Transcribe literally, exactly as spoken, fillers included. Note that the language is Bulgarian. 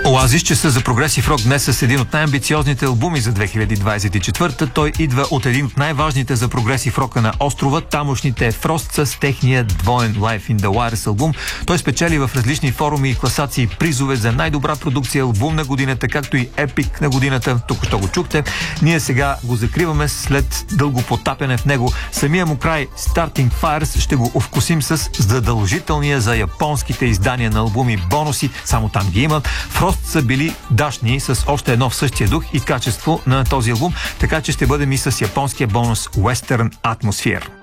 Оазис, че са за прогресив рок днес с един от най-амбициозните албуми за две хиляди двадесет и четвърта. Той идва от един от най-важните за прогресив рока на острова, тамошните Frost с техния двоен Life in the Wires албум. Той спечели в различни форуми и класации призове за най-добра продукция, албум на годината, както и епик на годината. Тук що го чухте. Ние сега го закриваме след дълго потапяне в него. Самия му край Starting Fires ще го овкусим с задължителния за японските издания на албуми бонуси. Само там ги има. Frost са били дашни с още едно в същия дух и качество на този албум, така че ще бъдем и с японския бонус Western Atmosphere.